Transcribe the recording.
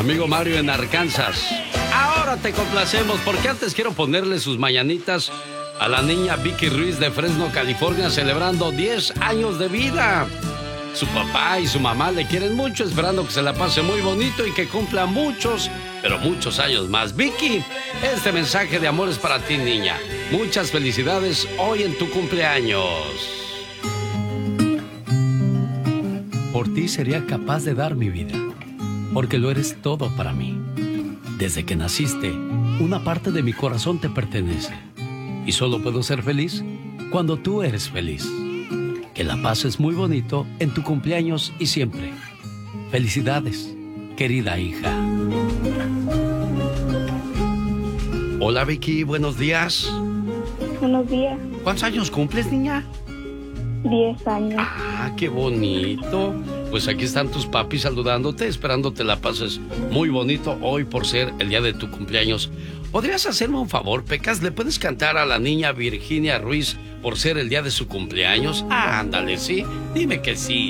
Amigo Mario en Arkansas. Ahora te complacemos porque antes quiero ponerle sus mañanitas a la niña Vicky Ruiz de Fresno, California, celebrando 10 años de vida. Su papá y su mamá le quieren mucho, esperando que se la pase muy bonito y que cumpla muchos, pero muchos años más. Vicky, este mensaje de amor es para ti, niña. Muchas felicidades hoy en tu cumpleaños. Por ti sería capaz de dar mi vida, porque lo eres todo para mí. Desde que naciste, una parte de mi corazón te pertenece. Y solo puedo ser feliz cuando tú eres feliz. Que la pases muy bonito en tu cumpleaños y siempre. Felicidades, querida hija. Hola, Vicky, buenos días. Buenos días. ¿Cuántos años cumples, niña? 10 años. Ah, qué bonito. Pues aquí están tus papis saludándote, esperándote la pases muy bonito hoy por ser el día de tu cumpleaños. ¿Podrías hacerme un favor, Pecas? ¿Le puedes cantar a la niña Virginia Ruiz por ser el día de su cumpleaños? Ándale, ¿sí? Dime que sí.